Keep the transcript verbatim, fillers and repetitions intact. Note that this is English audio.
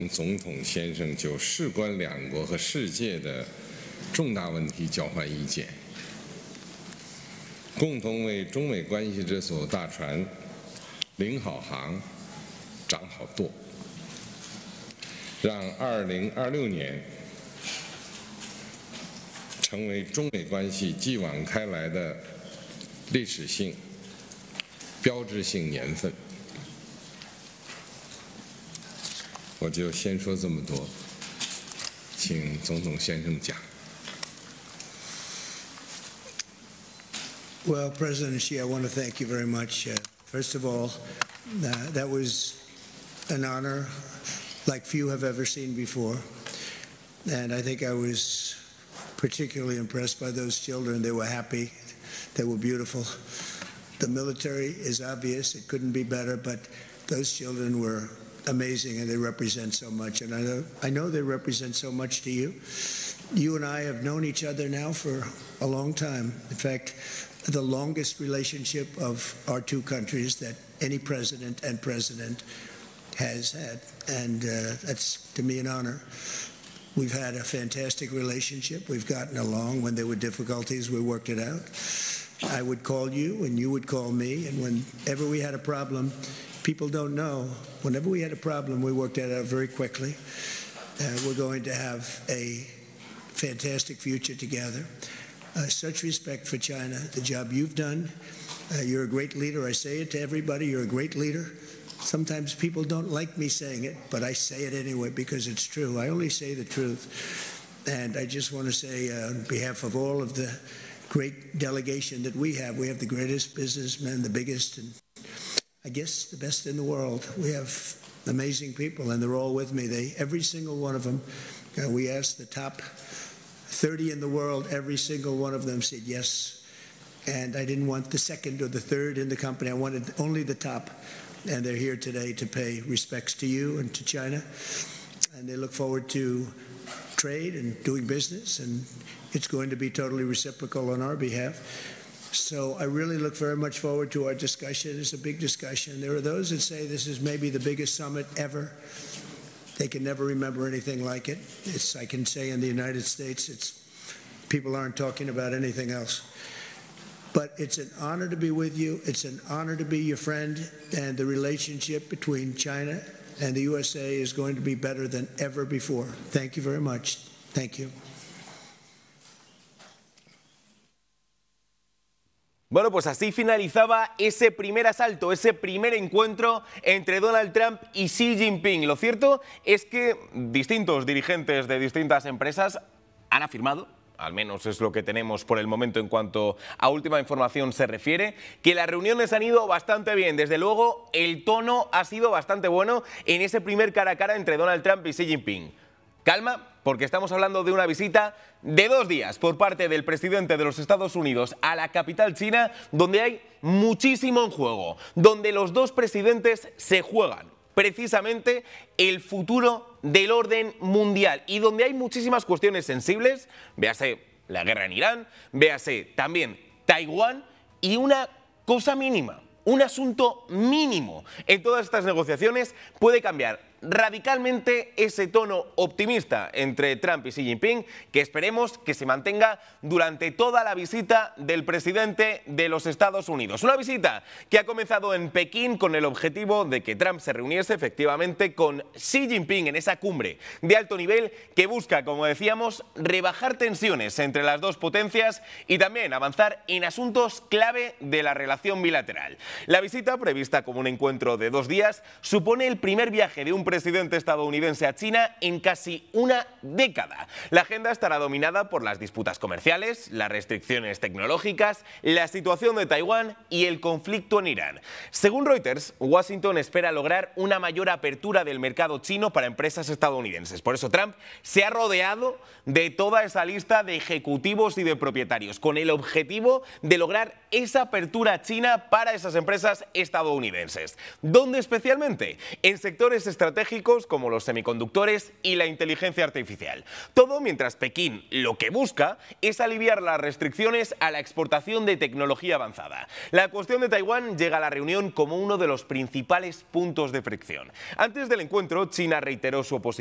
总统先生就事关两国和世界的重大问题交换意见，共同为中美关系这艘大船领好航、掌好舵，让二零二六年成为中美关系继往开来的历史性、标志性年份。我就先说这么多，请总统先生讲。 Well, President Xi, I want to thank you very much. Uh, first of all, uh, that was an honor like few have ever seen before. And I think I was particularly impressed by those children. They were happy. They were beautiful. The military is obvious. It couldn't be better, but those children were amazing, and they represent so much. And I know, I know they represent so much to you. You and I have known each other now for a long time. In fact, the longest relationship of our two countries that any president and president has had. And uh, that's, to me, an honor. We've had a fantastic relationship. We've gotten along. When there were difficulties, we worked it out. I would call you, and you would call me. And whenever we had a problem, people don't know, whenever we had a problem, we worked that out very quickly. Uh, we're going to have a fantastic future together. Uh, such respect for China, the job you've done. Uh, you're a great leader. I say it to everybody, you're a great leader. Sometimes people don't like me saying it, but I say it anyway because it's true. I only say the truth. And I just want to say uh, on behalf of all of the great delegation that we have, we have the greatest businessmen, the biggest, and I guess the best in the world. We have amazing people, and they're all with me. They, every single one of them, uh, we asked the top thirty in the world, every single one of them said yes. And I didn't want the second or the third in the company. I wanted only the top. And they're here today to pay respects to you and to China. And they look forward to trade and doing business. And it's going to be totally reciprocal on our behalf. So I really look very much forward to our discussion. It's a big discussion. There are those that say this is maybe the biggest summit ever. They can never remember anything like it. It's, I can say in the United States, it's, people aren't talking about anything else. But it's an honor to be with you. It's an honor to be your friend. And the relationship between China and the U S A is going to be better than ever before. Thank you very much. Thank you. Bueno, pues así finalizaba ese primer asalto, ese primer encuentro entre Donald Trump y Xi Jinping. Lo cierto es que distintos dirigentes de distintas empresas han afirmado, al menos es lo que tenemos por el momento en cuanto a última información se refiere, que las reuniones han ido bastante bien. Desde luego, el tono ha sido bastante bueno en ese primer cara a cara entre Donald Trump y Xi Jinping. Calma, porque estamos hablando de una visita de dos días por parte del presidente de los Estados Unidos a la capital china, donde hay muchísimo en juego, donde los dos presidentes se juegan precisamente el futuro del orden mundial y donde hay muchísimas cuestiones sensibles, véase la guerra en Irán, véase también Taiwán y una cosa mínima, un asunto mínimo en todas estas negociaciones puede cambiar radicalmente ese tono optimista entre Trump y Xi Jinping, que esperemos que se mantenga durante toda la visita del presidente de los Estados Unidos. Una visita que ha comenzado en Pekín con el objetivo de que Trump se reuniese efectivamente con Xi Jinping en esa cumbre de alto nivel que busca, como decíamos, rebajar tensiones entre las dos potencias y también avanzar en asuntos clave de la relación bilateral. La visita, prevista como un encuentro de dos días, supone el primer viaje de un presidente estadounidense a China en casi una década. La agenda estará dominada por las disputas comerciales, las restricciones tecnológicas, la situación de Taiwán y el conflicto en Irán. Según Reuters, Washington espera lograr una mayor apertura del mercado chino para empresas estadounidenses. Por eso Trump se ha rodeado de toda esa lista de ejecutivos y de propietarios, con el objetivo de lograr esa apertura china para esas empresas estadounidenses. ¿Dónde especialmente? En sectores estratégicos estratégicos como los semiconductores y la inteligencia artificial. Todo mientras Pekín lo que busca es aliviar las restricciones a la exportación de tecnología avanzada. La cuestión de Taiwán llega a la reunión como uno de los principales puntos de fricción. Antes del encuentro, China reiteró su oposición